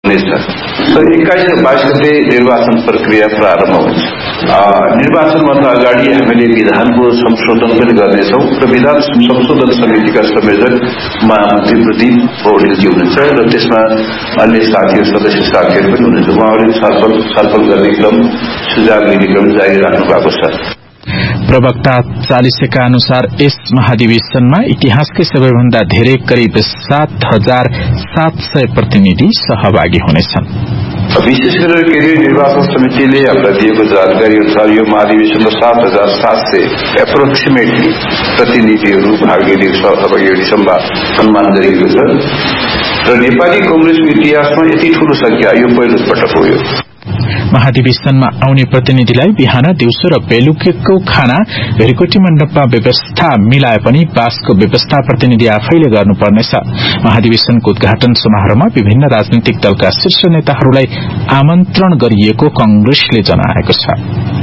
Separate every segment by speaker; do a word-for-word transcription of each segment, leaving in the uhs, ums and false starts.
Speaker 1: एक्काइस र बाइस गते निर्वाचन प्रक्रिया प्रारम्भ हुन्छ। निर्वाचनभन्दा अगाडि हामीले विधानको संशोधन पनि गर्नेछौँ र विधान संशोधन समितिका संयोजक महामन्त्री प्रदीप पौडेलजी हुनुहुन्छ र त्यसमा अन्य साथीहरू सदस्य साथीहरू पनि हुनुहुन्छ। उहाँहरूले छलफल छलफल गर्ने क्रम सुझाव लिने क्रम जारी राख्नु भएको छ।
Speaker 2: प्रवक्ता चालिसेका अनुसार यस महाधिवेशनमा इतिहासकै सबैभन्दा धेरै करिब सात हजार सात सय प्रतिनिधि सहभागी हुनेछन्।
Speaker 1: विशेष गरेर केन्द्रीय निर्वाचन समितिले हामीलाई दिएको जानकारी अनुसार यो महाधिवेशनमा सात हजार सात सय एप्रोक्सिमेटली प्रतिनिधिहरू भाग लिने सहभागी हुने अनुमान गरिएको छ र नेपाली कंग्रेसको इतिहासमा यति ठूलो संख्या यो पहिलो पटक हो। यो
Speaker 2: महाधिवेशनमा आउने प्रतिनिधिलाई बिहान दिउँसो र बेलुकीको खाना भेरकोटी मण्डपमा व्यवस्था मिलाए पनि बासको व्यवस्था प्रतिनिधि आफैले गर्नुपर्नेछ। महाधिवेशनको उद्घाटन समारोहमा विभिन्न राजनीतिक दलका शीर्ष नेताहरूलाई आमन्त्रण गरिएको कंग्रेसले जनाएको छ।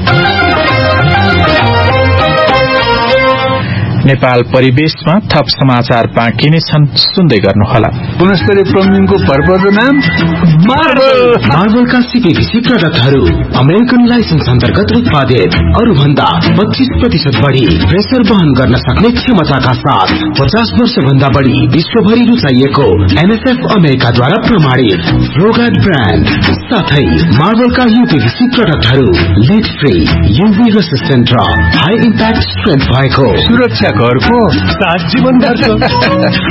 Speaker 2: नेपाल परिवेशमा थप समाचार बाँकी नै छन्, सुन्दै गर्नुहोला।
Speaker 3: गुणस्तरीय प्लम्बिङको भरपर्दो नाम मार्बल।
Speaker 4: मार्बलका सीपीवीसी प्रोडक्टहरू अमेरिकन लाइसेन्स अन्तर्गत उत्पादित, अरू भन्दा पच्चीस प्रतिशत बढ़ी प्रेसर वहन गर्न सक्ने क्षमताका साथ पचास वर्ष भन्दा बढ़ी विश्वभरि रुचाइएको एनएसएफ अमेरिकाद्वारा प्रमाणित रोगार्ड ब्रान्ड साथै मार्बलका यूपीवीसी प्रोडक्टहरू लिड फ्री, यूभी रेसिस्टेन्ट र हाई इम्प्याक्ट स्ट्रेन्थ भएको
Speaker 3: सुरक्षा घरको सात जीवन गर्छ।